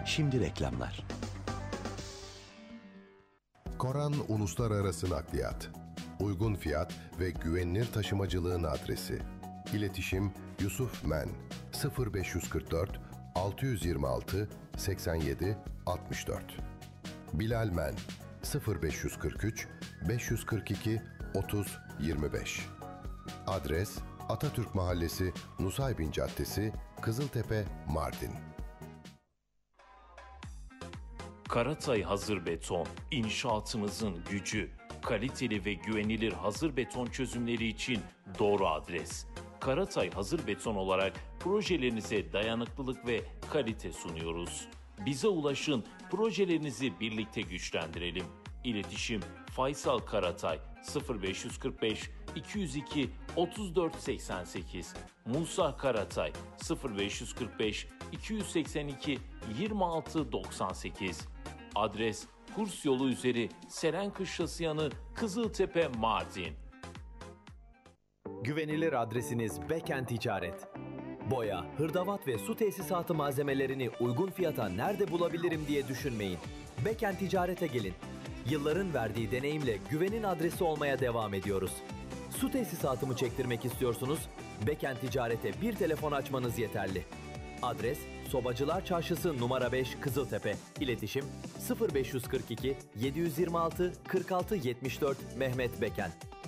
Şimdi reklamlar. Koran Uluslararası Nakliyat. Uygun fiyat ve güvenilir taşımacılığın adresi. İletişim Yusuf Men 0544 626 87 64. Bilal Men 0543 542 30 25. Adres Atatürk Mahallesi, Nusaybin Caddesi, Kızıltepe, Mardin. Karatay Hazır Beton, inşaatımızın gücü. Kaliteli ve güvenilir hazır beton çözümleri için doğru adres. Karatay Hazır Beton olarak projelerinize dayanıklılık ve kalite sunuyoruz. Bize ulaşın, projelerinizi birlikte güçlendirelim. İletişim Faysal Karatay 0545 202 34 88, Musa Karatay 0545 282 26 98. Adres Kurs Yolu üzeri Serenkışlası yanı Kızıltepe, Mardin. Güvenilir adresiniz Beken Ticaret. Boya, hırdavat ve su tesisatı malzemelerini uygun fiyata nerede bulabilirim diye düşünmeyin. Beken Ticaret'e gelin. Yılların verdiği deneyimle güvenin adresi olmaya devam ediyoruz. Su tesisatımı çektirmek istiyorsunuz? Beken Ticaret'e bir telefon açmanız yeterli. Adres Sobacılar Çarşısı numara 5 Kızıltepe. İletişim 0542 726 46 74 Mehmet Beken.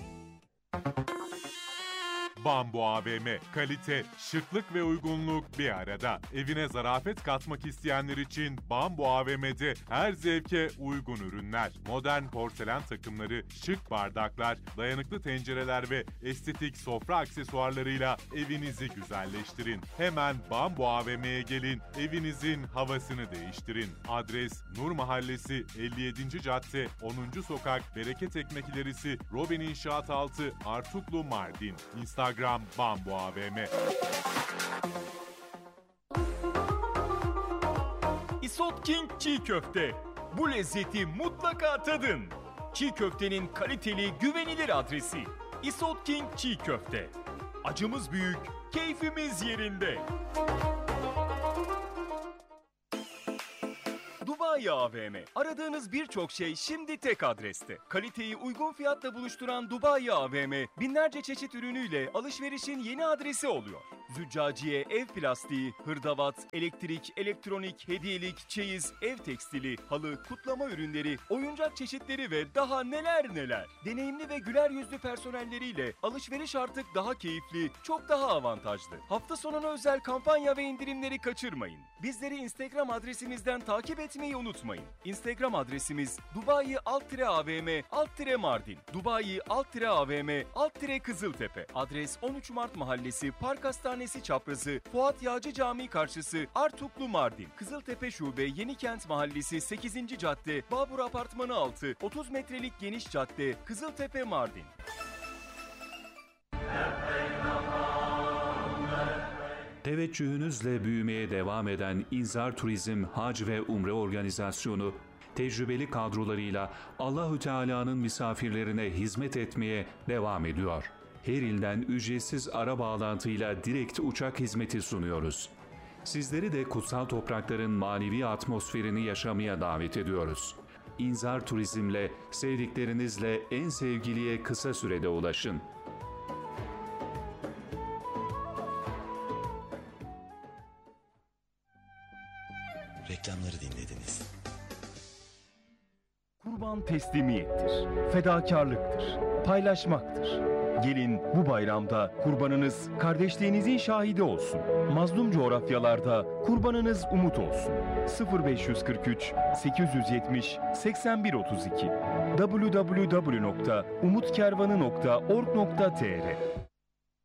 Bambu AVM. Kalite, şıklık ve uygunluk bir arada. Evine zarafet katmak isteyenler için Bambu AVM'de her zevke uygun ürünler. Modern porselen takımları, şık bardaklar, dayanıklı tencereler ve estetik sofra aksesuarlarıyla evinizi güzelleştirin. Hemen Bambu AVM'ye gelin, evinizin havasını değiştirin. Adres Nur Mahallesi 57. Cadde 10. Sokak Bereket Ekmek İlerisi Robin İnşaat Altı Artuklu, Mardin. Instagram Bambu AVM. Isot King Çiğ Köfte. Bu lezzeti mutlaka tadın. Çiğ köftenin kaliteli, güvenilir adresi. Isot King Çiğ Köfte. Acımız büyük, keyfimiz yerinde. Dubai AVM. Aradığınız birçok şey şimdi tek adreste. Kaliteyi uygun fiyatla buluşturan Dubai AVM, binlerce çeşit ürünüyle alışverişin yeni adresi oluyor. Züccaciye, ev plastiği, hırdavat, elektrik, elektronik, hediyelik, çeyiz, ev tekstili, halı, kutlama ürünleri, oyuncak çeşitleri ve daha neler neler. Deneyimli ve güler yüzlü personelleriyle alışveriş artık daha keyifli, çok daha avantajlı. Hafta sonuna özel kampanya ve indirimleri kaçırmayın. Bizleri Instagram adresimizden takip etmeyi unutmayın. Instagram adresimiz Dubai_AVM_Mardin, Dubai_AVM_Kızıltepe. Adres 13 Mart Mahallesi, Park Hastanesi çaprazı, Fuat Yağcı Camii karşısı, Artuklu, Mardin. Kızıltepe Şube Yenikent Mahallesi 8. Cadde, Babur Apartmanı 6, 30 metrelik geniş cadde, Kızıltepe, Mardin. Teveccühünüzle büyümeye devam eden İnzar Turizm Hac ve Umre Organizasyonu, tecrübeli kadrolarıyla Allahü Teala'nın misafirlerine hizmet etmeye devam ediyor. Her ilden ücretsiz ara bağlantıyla direkt uçak hizmeti sunuyoruz. Sizleri de kutsal toprakların manevi atmosferini yaşamaya davet ediyoruz. İnzar Turizm'le sevdiklerinizle en sevgiliye kısa sürede ulaşın. Reklamları dinlediniz. Kurban teslimiyettir, fedakarlıktır, paylaşmaktır. Gelin bu bayramda kurbanınız kardeşliğinizin şahidi olsun. Mazlum coğrafyalarda kurbanınız umut olsun. 0543 870 8132 www.umutkervanı.org.tr